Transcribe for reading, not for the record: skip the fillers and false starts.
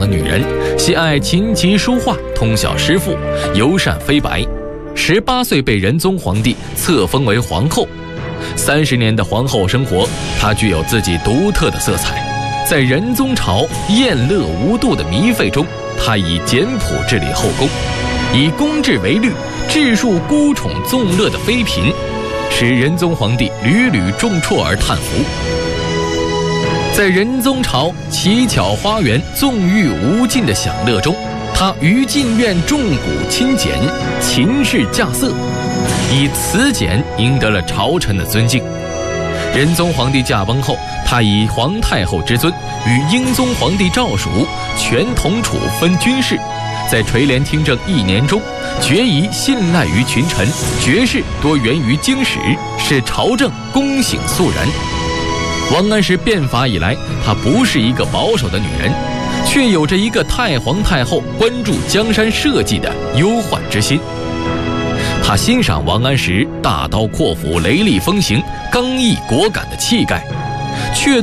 女人，喜爱琴棋书画，通晓诗赋，尤善飞白。18岁被仁宗皇帝册封为皇后。30年的皇后生活，她具有自己独特的色彩。在仁宗朝宴乐无度的糜费中，她以简朴治理后宫，以公制为律，治述孤宠纵乐的妃嫔，使仁宗皇帝屡屡重挫而叹服。在仁宗朝奇巧花园纵欲无尽的享乐中，他于禁苑重古轻简，琴式架色，以词简赢得了朝臣的尊敬。仁宗皇帝驾崩后，他以皇太后之尊与英宗皇帝赵曙全统处分军事，在垂帘听政1年中，决疑信赖于群臣，爵士多源于经史，使朝政公省肃然。王安石变法以来，她不是一个保守的女人，却有着一个太皇太后关注江山社稷的忧患之心。他欣赏王安石大刀阔斧、雷厉风行、刚毅果敢的气概，却